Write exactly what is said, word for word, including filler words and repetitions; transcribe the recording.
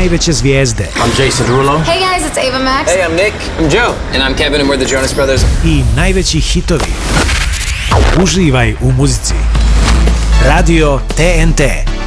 najveće zvijezde. I'm Jason Derulo. Hey guys, it's Ava Max. Hey, I'm Nick. I'm Joe. And I'm Kevin and we're the Jonas Brothers. I najveći hitovi. Uživaj u muzici. Radio T N T.